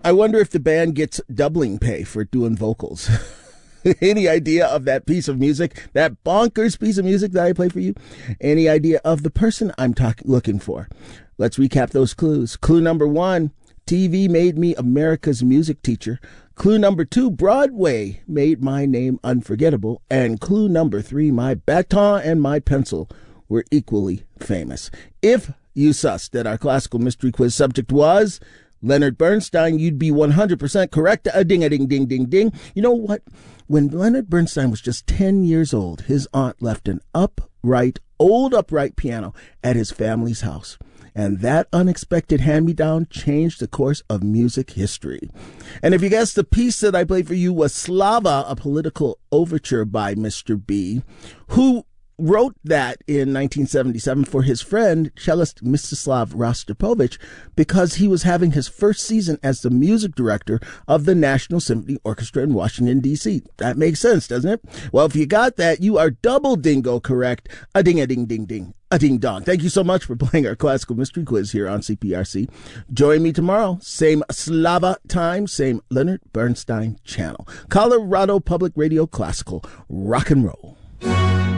I wonder if the band gets doubling pay for doing vocals. Any idea of that piece of music, that bonkers piece of music that I play for you? Any idea of the person I'm looking for? Let's recap those clues. Clue number 1, TV made me America's music teacher. Clue number 2, Broadway made my name unforgettable. And clue number 3, my baton and my pencil were equally famous. If you sussed that our classical mystery quiz subject was Leonard Bernstein, you'd be 100% correct. A ding. You know what? When Leonard Bernstein was just 10 years old, his aunt left an old upright piano at his family's house. And that unexpected hand-me-down changed the course of music history. And if you guessed, the piece that I played for you was Slava, a political overture by Mr. B, who wrote that in 1977 for his friend, cellist Mstislav Rostropovich, because he was having his first season as the music director of the National Symphony Orchestra in Washington, D.C. That makes sense, doesn't it? Well, if you got that, you are double dingo correct. A ding. A ding dong. Thank you so much for playing our classical mystery quiz here on CPRC. Join me tomorrow. Same Slava time, same Leonard Bernstein channel. Colorado Public Radio Classical Rock and Roll.